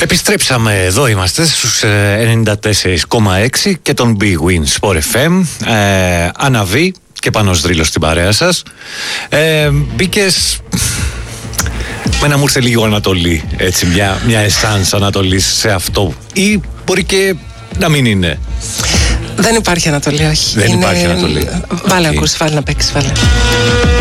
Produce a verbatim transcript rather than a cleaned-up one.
Επιστρέψαμε, εδώ είμαστε στους ενενήντα τέσσερα κόμμα έξι και τον Big Win Sport εφ εμ. ε, Αναβεί και Πάνος Δρύλος στην παρέα σας. ε, Μπήκες με να μου ήρθε λίγο Ανατολή, έτσι, μια, μια εσάνς Ανατολής σε αυτό, ή μπορεί και να μην είναι? Δεν υπάρχει Ανατολή, όχι. Δεν είναι... υπάρχει Ανατολή. Βάλε okay. ακούσει, βάλε να παίξει, βάλε.